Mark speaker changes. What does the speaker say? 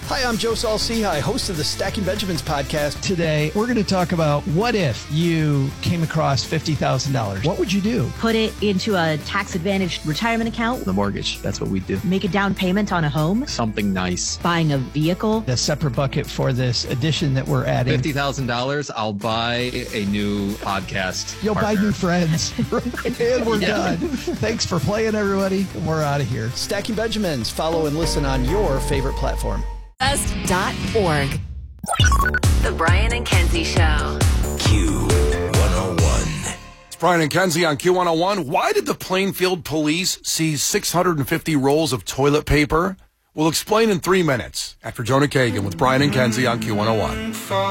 Speaker 1: Hi, I'm Joe Saul-Sehy, host of the Stacking Benjamins podcast.
Speaker 2: Today, we're going to talk about what if you came across $50,000? What would you do?
Speaker 3: Put it into a tax-advantaged retirement account.
Speaker 4: The mortgage, that's what we do.
Speaker 3: Make a down payment on a home.
Speaker 4: Something nice.
Speaker 3: Buying a vehicle.
Speaker 2: A separate bucket for this addition that we're adding.
Speaker 4: $50,000, I'll buy a new podcast
Speaker 2: You'll
Speaker 4: partner.
Speaker 2: buy new friends. And we're done. Thanks for playing, everybody. We're out of here.
Speaker 1: Stacking Benjamins. Follow and listen on your favorite platform.
Speaker 5: Best.org. The Brian and Kenzie Show.
Speaker 6: Q101. It's Brian and Kenzie on Q101. Why did the Plainfield police seize 650 rolls of toilet paper? We'll explain in 3 minutes after Jonah Kagan with Brian and Kenzie on Q101.